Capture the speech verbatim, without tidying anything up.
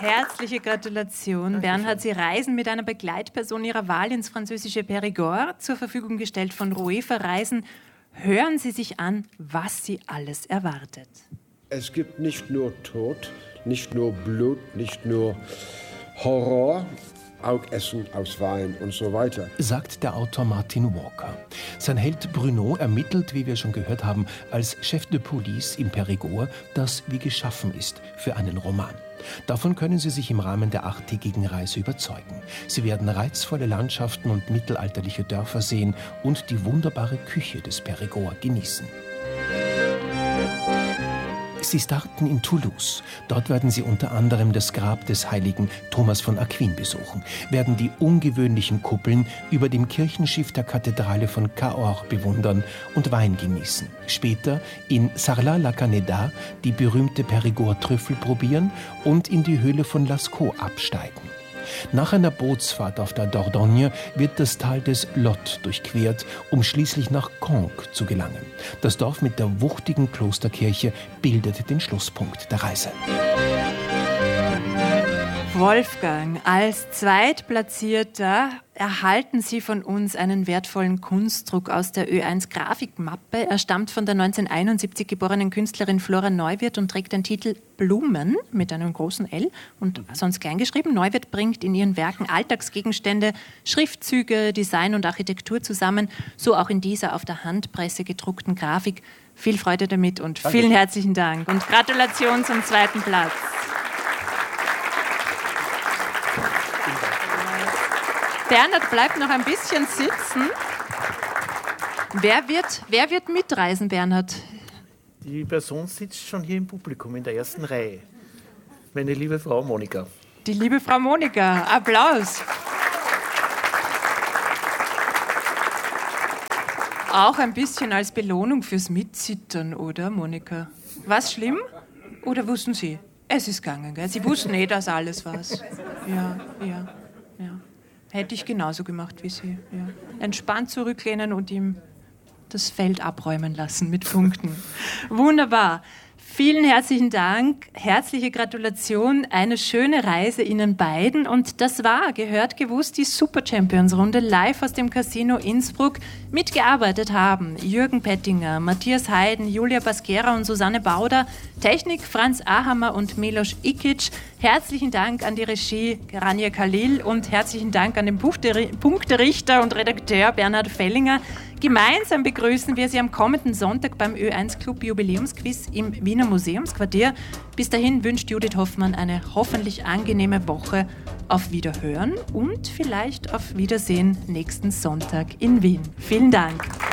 Herzliche Gratulation. Bernhard, Sie reisen mit einer Begleitperson Ihrer Wahl ins französische Périgord, zur Verfügung gestellt von Ruefa Reisen. Hören Sie sich an, was Sie alles erwartet. Es gibt nicht nur Tod, nicht nur Blut, nicht nur Horror, auch Essen aus Wein und so weiter, sagt der Autor Martin Walker. Sein Held Bruno ermittelt, wie wir schon gehört haben, als Chef de Police im Périgord, das wie geschaffen ist für einen Roman. Davon können Sie sich im Rahmen der achttägigen Reise überzeugen. Sie werden reizvolle Landschaften und mittelalterliche Dörfer sehen und die wunderbare Küche des Périgord genießen. Sie starten in Toulouse. Dort werden Sie unter anderem das Grab des heiligen Thomas von Aquin besuchen, werden die ungewöhnlichen Kuppeln über dem Kirchenschiff der Kathedrale von Cahors bewundern und Wein genießen. Später in Sarlat-la-Canéda die berühmte Périgord-Trüffel probieren und in die Höhle von Lascaux absteigen. Nach einer Bootsfahrt auf der Dordogne wird das Tal des Lot durchquert, um schließlich nach Conques zu gelangen. Das Dorf mit der wuchtigen Klosterkirche bildet den Schlusspunkt der Reise. Wolfgang, als Zweitplatzierter erhalten Sie von uns einen wertvollen Kunstdruck aus der Ö eins Grafikmappe. Er stammt von der neunzehnhunderteinundsiebzig geborenen Künstlerin Flora Neuwirth und trägt den Titel Blumen mit einem großen L und sonst kleingeschrieben. Neuwirth bringt in ihren Werken Alltagsgegenstände, Schriftzüge, Design und Architektur zusammen, so auch in dieser auf der Handpresse gedruckten Grafik. Viel Freude damit und Danke. Vielen herzlichen Dank und Gratulation zum zweiten Platz. Bernhard bleibt noch ein bisschen sitzen. Wer wird, wer wird mitreisen, Bernhard? Die Person sitzt schon hier im Publikum in der ersten Reihe. Meine liebe Frau Monika. Die liebe Frau Monika. Applaus. Auch ein bisschen als Belohnung fürs Mitsittern, oder, Monika? War's schlimm? Oder wussten Sie? Es ist gegangen, gell? Sie wussten eh, dass alles war's. Ja, ja, ja. Hätte ich genauso gemacht wie Sie. Ja. Entspannt zurücklehnen und ihm das Feld abräumen lassen mit Punkten. Wunderbar. Vielen herzlichen Dank, herzliche Gratulation, eine schöne Reise Ihnen beiden. Und das war, gehört gewusst, die Super Champions Runde live aus dem Casino Innsbruck. Mitgearbeitet haben Jürgen Pettinger, Matthias Heiden, Julia Basquera und Susanne Bauder, Technik Franz Ahammer und Milos Ikic. Herzlichen Dank an die Regie Rania Khalil und herzlichen Dank an den Punkterichter und Redakteur Bernhard Fellinger. Gemeinsam begrüßen wir Sie am kommenden Sonntag beim Ö eins Club Jubiläumsquiz im Wiener Museumsquartier. Bis dahin wünscht Judith Hoffmann eine hoffentlich angenehme Woche. Auf Wiederhören und vielleicht auf Wiedersehen nächsten Sonntag in Wien. Vielen Dank.